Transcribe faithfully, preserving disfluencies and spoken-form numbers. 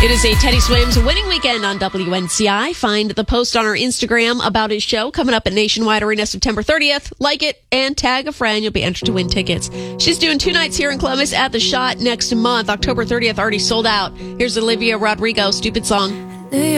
It is a Teddy Swims winning weekend on W N C I. Find the post on our Instagram about his show coming up at Nationwide Arena September thirtieth. Like it and tag a friend. You'll be entered to win tickets. She's doing two nights here in Columbus at The Shot next month. October thirtieth, already sold out. Here's Olivia Rodrigo, Stupid Song.